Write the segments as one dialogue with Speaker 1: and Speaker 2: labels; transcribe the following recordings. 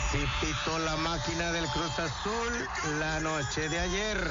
Speaker 1: Así pitó la máquina del Cruz Azul la noche de ayer.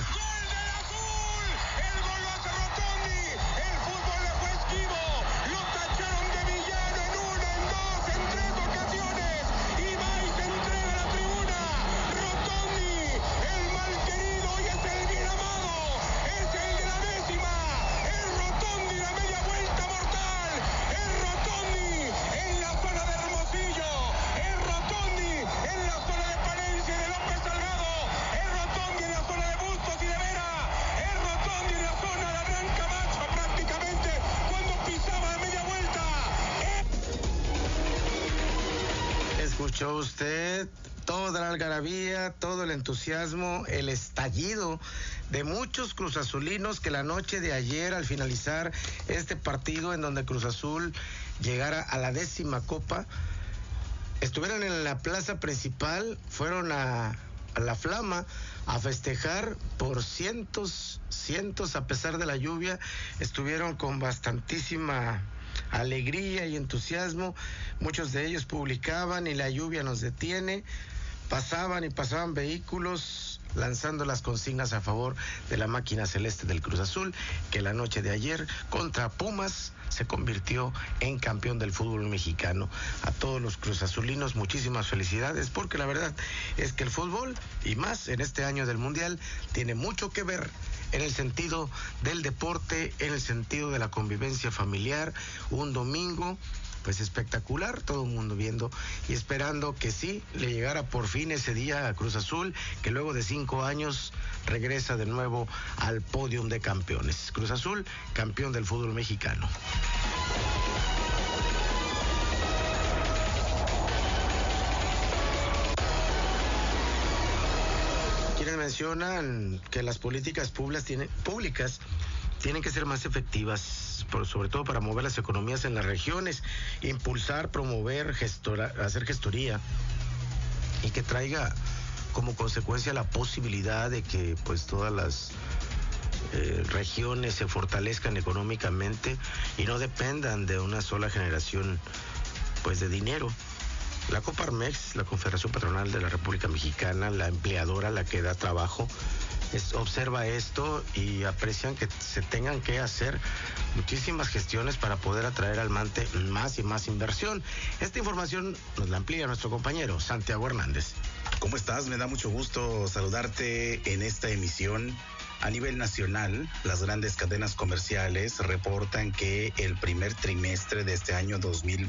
Speaker 1: Escuchó usted toda la algarabía, todo el entusiasmo, el estallido de muchos cruzazulinos que la noche de ayer, al finalizar este partido en donde Cruz Azul llegara a la 10ª copa, estuvieron en la plaza principal, fueron a la Flama a festejar por cientos, a pesar de la lluvia, estuvieron con bastantísima alegría y entusiasmo. Muchos de ellos publicaban: y la lluvia nos detiene. Pasaban vehículos lanzando las consignas a favor de la máquina celeste del Cruz Azul, que la noche de ayer contra Pumas se convirtió en campeón del fútbol mexicano. A todos los cruzazulinos muchísimas felicidades, porque la verdad es que el fútbol, y más en este año del Mundial, tiene mucho que ver en el sentido del deporte, en el sentido de la convivencia familiar. Un domingo pues espectacular, todo el mundo viendo y esperando que sí le llegara por fin ese día a Cruz Azul, que luego de 5 años regresa de nuevo al pódium de campeones. Cruz Azul, campeón del fútbol mexicano. Quienes mencionan que las políticas públicas tienen que ser más efectivas, sobre todo para mover las economías en las regiones, impulsar, promover, hacer gestoría, y que traiga como consecuencia la posibilidad de que pues todas las regiones se fortalezcan económicamente y no dependan de una sola generación pues de dinero. La Coparmex, la Confederación Patronal de la República Mexicana, la empleadora, la que da trabajo, observa esto y aprecian que se tengan que hacer muchísimas gestiones para poder atraer al Mante más y más inversión. Esta información nos la amplía nuestro compañero Santiago Hernández.
Speaker 2: ¿Cómo estás? Me da mucho gusto saludarte en esta emisión. A nivel nacional, las grandes cadenas comerciales reportan que el primer trimestre de este año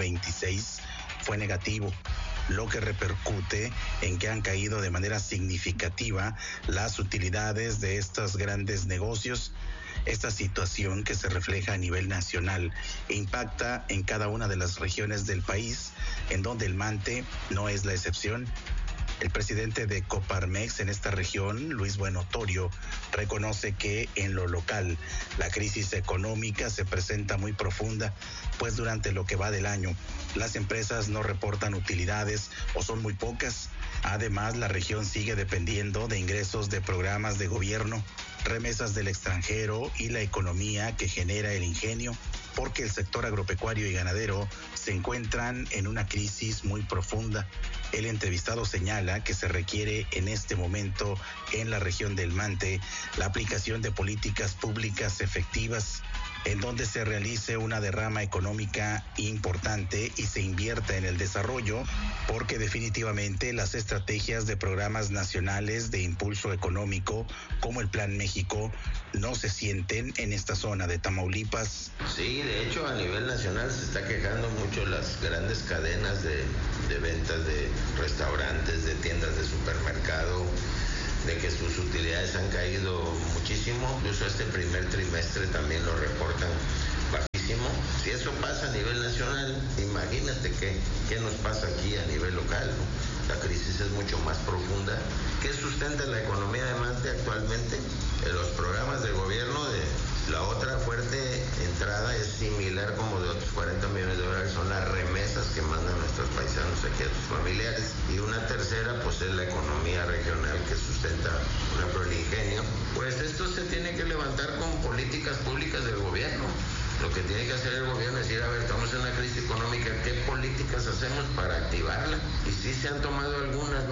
Speaker 2: 2026 fue negativo, lo que repercute en que han caído de manera significativa las utilidades de estos grandes negocios. Esta situación, que se refleja a nivel nacional, impacta en cada una de las regiones del país, en donde el Mante no es la excepción. El presidente de Coparmex en esta región, Luis Buenotorio, reconoce que en lo local la crisis económica se presenta muy profunda, pues durante lo que va del año las empresas no reportan utilidades o son muy pocas. Además, la región sigue dependiendo de ingresos de programas de gobierno, remesas del extranjero y la economía que genera el ingenio, porque el sector agropecuario y ganadero se encuentran en una crisis muy profunda. El entrevistado señala que se requiere en este momento en la región del Mante la aplicación de políticas públicas efectivas, en donde se realice una derrama económica importante y se invierta en el desarrollo, porque definitivamente las estrategias de programas nacionales de impulso económico, como el Plan México, no se sienten en esta zona de Tamaulipas.
Speaker 3: Sí, de hecho a nivel nacional se está quejando mucho las grandes cadenas de ventas de restaurantes, de tiendas de supermercado, de que sus utilidades han caído muchísimo. Incluso este primer trimestre también lo reportan bajísimo. Si eso pasa a nivel nacional, imagínate qué nos pasa aquí a nivel local, ¿no? La crisis es mucho más profunda. ¿Qué sustenta la economía de Mante actualmente? Los programas de gobierno. La otra fuerte entrada es similar, como de otros 40 millones de dólares, son las remesas que mandan nuestros paisanos aquí a sus familiares. Y una tercera pues es la economía regional que sustenta, por ejemplo, el ingenio. Pues esto se tiene que levantar con políticas públicas del gobierno. Lo que tiene que hacer el gobierno es decir, a ver, estamos en una crisis económica, ¿qué políticas hacemos para activarla? Y sí se han tomado algunas,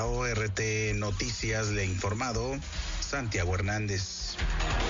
Speaker 2: Para ORT Noticias le ha informado Santiago Hernández.